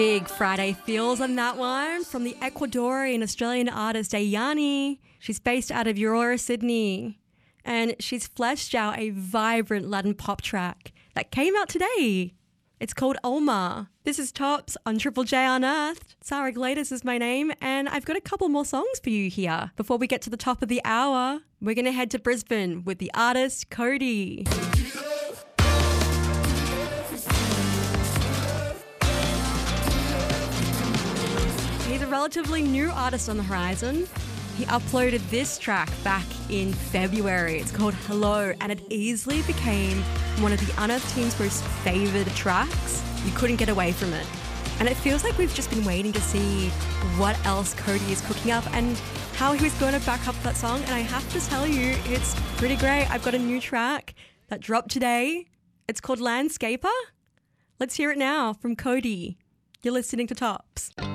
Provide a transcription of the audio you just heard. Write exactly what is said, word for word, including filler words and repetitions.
Big Friday feels on that one from the Ecuadorian Australian artist Ayani. She's based out of Aurora, Sydney, and she's fleshed out a vibrant Latin pop track that came out today. It's called Alma. This is Tops on Triple J Unearthed. Sarah Gladys is my name, and I've got a couple more songs for you here. Before we get to the top of the hour, we're going to head to Brisbane with the artist Cody. He's a relatively new artist on the horizon. He uploaded this track back in February. It's called Hello, and it easily became one of the Unearthed team's most favoured tracks. You couldn't get away from it. And it feels like we've just been waiting to see what else Cody is cooking up and how he was going to back up that song. And I have to tell you, it's pretty great. I've got a new track that dropped today. It's called Landscaper. Let's hear it now from Cody. You're listening to Tops.